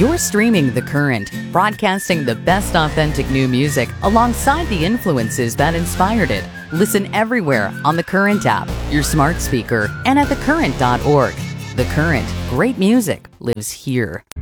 You're streaming The Current, broadcasting the best authentic new music alongside the influences that inspired it. Listen everywhere on the Current app, your smart speaker, and at thecurrent.org. The Current, great music lives here.